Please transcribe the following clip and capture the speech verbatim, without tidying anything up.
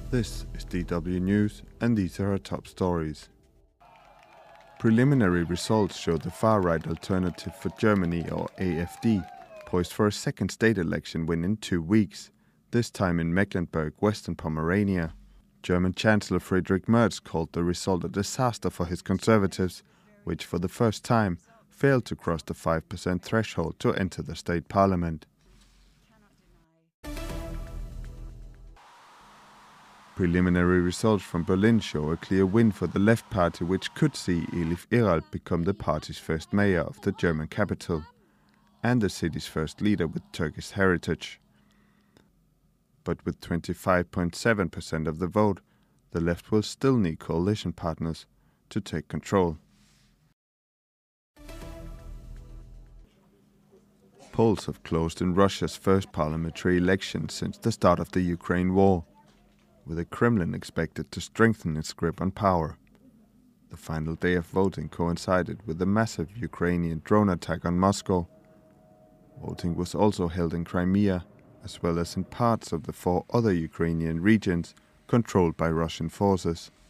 This is D W News, and these are our top stories. Preliminary results show the far-right Alternative for Germany, or A F D, poised for a second state election win in two weeks, this time in Mecklenburg, Western Pomerania. German Chancellor Friedrich Merz called the result a disaster for his conservatives, which for the first time failed to cross the five percent threshold to enter the state parliament. Preliminary results from Berlin show a clear win for the Left Party, which could see Elif Eralt become the party's first mayor of the German capital and the city's first leader with Turkish heritage. But with twenty-five point seven percent of the vote, the left will still need coalition partners to take control. Polls have closed in Russia's first parliamentary election since the start of the Ukraine war, with the Kremlin expected to strengthen its grip on power. The final day of voting coincided with a massive Ukrainian drone attack on Moscow. Voting was also held in Crimea, as well as in parts of the four other Ukrainian regions controlled by Russian forces.